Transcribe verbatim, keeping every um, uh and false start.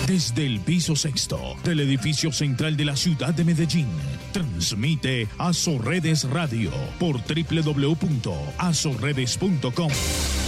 Desde el piso sexto del edificio central de la ciudad de Medellín, transmite Azorredes Radio por doble u doble u doble u punto azorredes punto com.